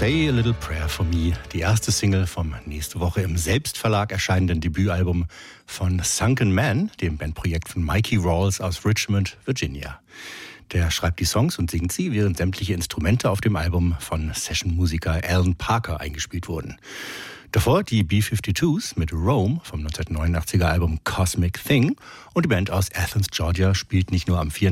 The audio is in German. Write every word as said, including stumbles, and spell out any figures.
Say a Little Prayer for Me, die erste Single vom nächste Woche im Selbstverlag erscheinenden Debütalbum von Sunken Man, dem Bandprojekt von Mikey Rawls aus Richmond, Virginia. Der schreibt die Songs und singt sie, während sämtliche Instrumente auf dem Album von Sessionmusiker Alan Parker eingespielt wurden. Davor die B zweiundfünfziger mit Rome vom neunzehnhundertneunundachtziger Album Cosmic Thing, und die Band aus Athens, Georgia spielt nicht nur am vierunddreißigsten